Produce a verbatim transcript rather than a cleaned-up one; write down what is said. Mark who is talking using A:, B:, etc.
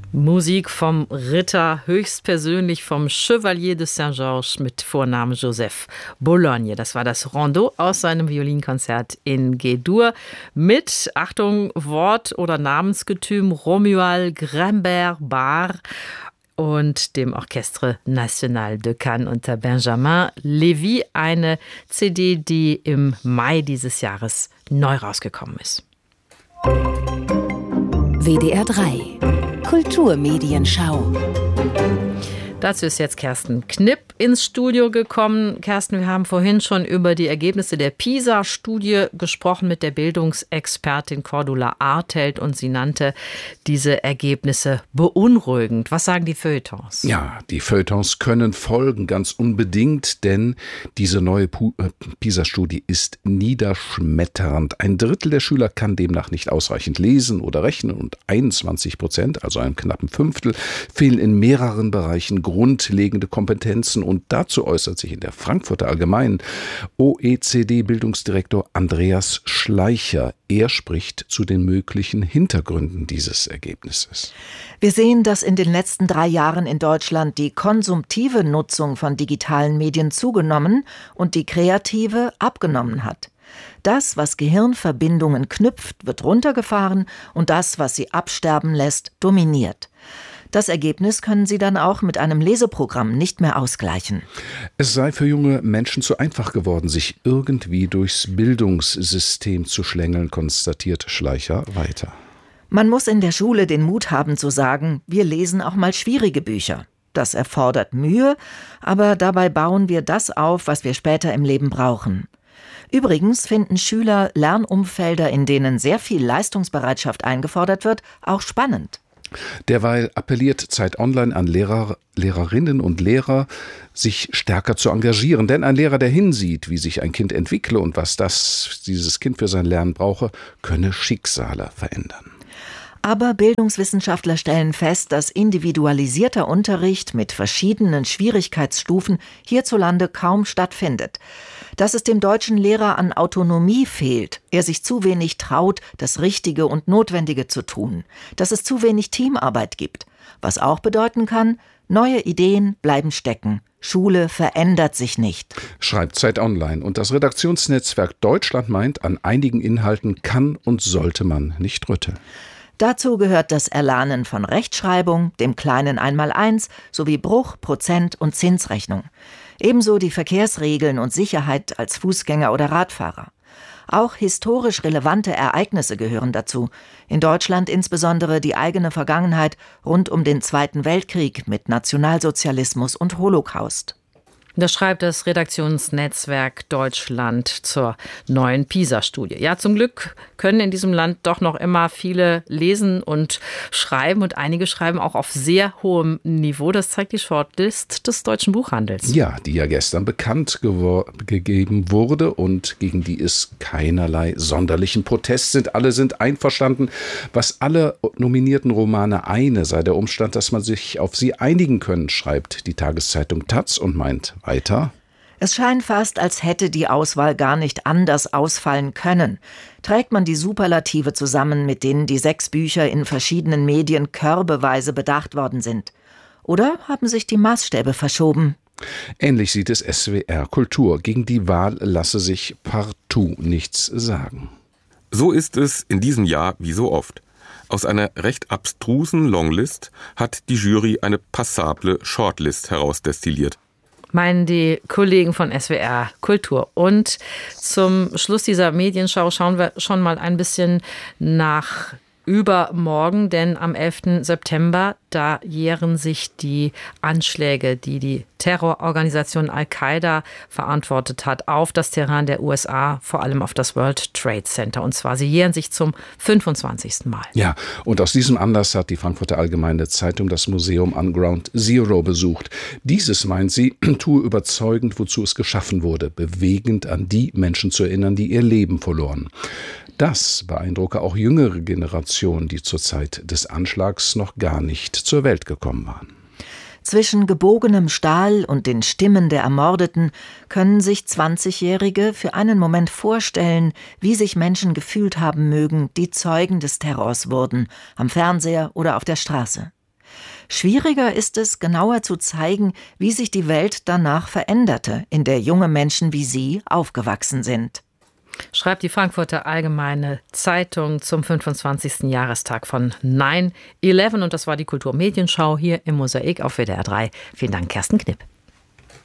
A: Musik vom Ritter, höchstpersönlich vom Chevalier de Saint-Georges mit Vornamen Joseph Bologne. Das war das Rondeau aus seinem Violinkonzert in G-Dur mit, Achtung, Wort- oder Namensgetüm Romuald Grimbert-Barr und dem Orchestre National de Cannes unter Benjamin Lévy. Eine C D, die im Mai dieses Jahres neu rausgekommen ist.
B: W D R drei Kulturmedienschau.
A: Dazu ist jetzt Kerstin Knipp ins Studio gekommen. Kerstin, wir haben vorhin schon über die Ergebnisse der PISA-Studie gesprochen mit der Bildungsexpertin Cordula Artelt und sie nannte diese Ergebnisse beunruhigend. Was sagen die Feuilletons?
C: Ja, die Feuilletons können folgen, ganz unbedingt, denn diese neue PISA-Studie ist niederschmetternd. Ein Drittel der Schüler kann demnach nicht ausreichend lesen oder rechnen und einundzwanzig Prozent, also einem knappen Fünftel, fehlen in mehreren Bereichen grundlegende Kompetenzen und dazu äußert sich in der Frankfurter Allgemeinen O E C D-Bildungsdirektor Andreas Schleicher. Er spricht zu den möglichen Hintergründen dieses Ergebnisses.
D: Wir sehen, dass in den letzten drei Jahren in Deutschland die konsumtive Nutzung von digitalen Medien zugenommen und die kreative abgenommen hat. Das, was Gehirnverbindungen knüpft, wird runtergefahren und das, was sie absterben lässt, dominiert. Das Ergebnis können sie dann auch mit einem Leseprogramm nicht mehr ausgleichen.
C: Es sei für junge Menschen zu einfach geworden, sich irgendwie durchs Bildungssystem zu schlängeln, konstatiert Schleicher weiter.
D: Man muss in der Schule den Mut haben zu sagen, wir lesen auch mal schwierige Bücher. Das erfordert Mühe, aber dabei bauen wir das auf, was wir später im Leben brauchen. Übrigens finden Schüler Lernumfelder, in denen sehr viel Leistungsbereitschaft eingefordert wird, auch spannend.
C: Derweil appelliert Zeit Online an Lehrer, Lehrerinnen und Lehrer, sich stärker zu engagieren. Denn ein Lehrer, der hinsieht, wie sich ein Kind entwickle und was das, dieses Kind für sein Lernen brauche, könne Schicksale verändern.
D: Aber Bildungswissenschaftler stellen fest, dass individualisierter Unterricht mit verschiedenen Schwierigkeitsstufen hierzulande kaum stattfindet. Dass es dem deutschen Lehrer an Autonomie fehlt, er sich zu wenig traut, das Richtige und Notwendige zu tun. Dass es zu wenig Teamarbeit gibt. Was auch bedeuten kann, neue Ideen bleiben stecken. Schule verändert sich nicht.
C: Schreibt Zeit Online. Und das Redaktionsnetzwerk Deutschland meint, an einigen Inhalten kann und sollte man nicht rütteln.
D: Dazu gehört das Erlernen von Rechtschreibung, dem kleinen Einmaleins sowie Bruch-, Prozent- und Zinsrechnung. Ebenso die Verkehrsregeln und Sicherheit als Fußgänger oder Radfahrer. Auch historisch relevante Ereignisse gehören dazu. In Deutschland insbesondere die eigene Vergangenheit rund um den Zweiten Weltkrieg mit Nationalsozialismus und Holocaust.
A: Das schreibt das Redaktionsnetzwerk Deutschland zur neuen PISA-Studie. Ja, zum Glück können in diesem Land doch noch immer viele lesen und schreiben und einige schreiben auch auf sehr hohem Niveau. Das zeigt die Shortlist des Deutschen Buchhandels.
C: Ja, die ja gestern bekannt gewor- gegeben wurde und gegen die es keinerlei sonderlichen Protest sind. Alle sind einverstanden, was alle nominierten Romane eine sei der Umstand, dass man sich auf sie einigen können, schreibt die Tageszeitung Taz und meint weiter.
D: Es scheint fast, als hätte die Auswahl gar nicht anders ausfallen können. Trägt man die Superlative zusammen, mit denen die sechs Bücher in verschiedenen Medien körbeweise bedacht worden sind? Oder haben sich die Maßstäbe verschoben?
C: Ähnlich sieht es S W R Kultur. Gegen die Wahl lasse sich partout nichts sagen.
E: So ist es in diesem Jahr wie so oft. Aus einer recht abstrusen Longlist hat die Jury eine passable Shortlist herausdestilliert.
A: Meinen die Kollegen von S W R Kultur. Und zum Schluss dieser Medienschau schauen wir schon mal ein bisschen nach übermorgen, denn am elften September, da jähren sich die Anschläge, die die Terrororganisation Al-Qaida verantwortet hat, auf das Terrain der U S A, vor allem auf das World Trade Center. Und zwar, sie jähren sich zum fünfundzwanzigsten Mal.
C: Ja, und aus diesem Anlass hat die Frankfurter Allgemeine Zeitung das Museum an Ground Zero besucht. Dieses, meint sie, tue überzeugend, wozu es geschaffen wurde, bewegend an die Menschen zu erinnern, die ihr Leben verloren. Das beeindrucke auch jüngere Generationen, die zur Zeit des Anschlags noch gar nicht zur Welt gekommen waren.
D: Zwischen gebogenem Stahl und den Stimmen der Ermordeten können sich zwanzigjährige für einen Moment vorstellen, wie sich Menschen gefühlt haben mögen, die Zeugen des Terrors wurden, am Fernseher oder auf der Straße. Schwieriger ist es, genauer zu zeigen, wie sich die Welt danach veränderte, in der junge Menschen wie sie aufgewachsen sind.
A: Schreibt die Frankfurter Allgemeine Zeitung zum fünfundzwanzigsten Jahrestag von nine eleven. Und das war die Kulturmedienschau hier im Mosaik auf W D R drei. Vielen Dank, Kerstin Knipp.